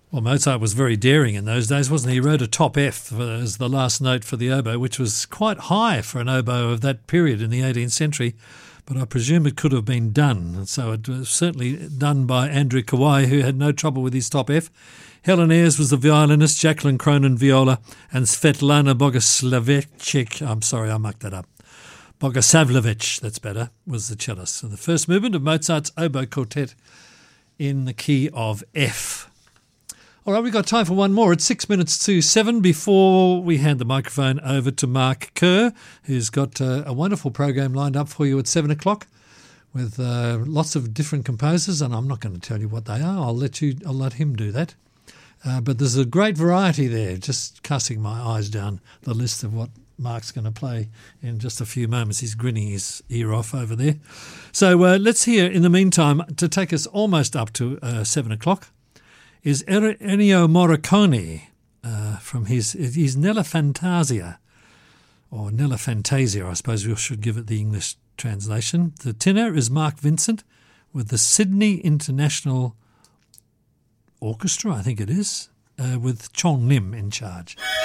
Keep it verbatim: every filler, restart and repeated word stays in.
Well, Mozart was very daring in those days, wasn't he? He wrote a top F as the last note for the oboe, which was quite high for an oboe of that period in the eighteenth century, but I presume it could have been done. So it was certainly done by Andrew Kawai, who had no trouble with his top F. Helen Ayres was the violinist, Jacqueline Cronin viola, and Svetlana Bogoslavich, I'm sorry, I mucked that up. Bogosavlevich, that's better, was the cellist. So the first movement of Mozart's oboe quartet in the key of F. All right, we've got time for one more. It's six minutes to seven before we hand the microphone over to Mark Kerr, who's got uh, a wonderful program lined up for you at seven o'clock with uh, lots of different composers, and I'm not going to tell you what they are. I'll let you. I'll let him do that. Uh, but there's a great variety there. Just casting my eyes down the list of what Mark's going to play in just a few moments. He's grinning his ear off over there. So uh, let's hear, in the meantime, to take us almost up to uh, seven o'clock, is Ennio Morricone uh, from his his Nella Fantasia, or Nella Fantasia, I suppose we should give it the English translation. The tenor is Mark Vincent with the Sydney International Orchestra, I think it is, uh, with Chong Lim in charge.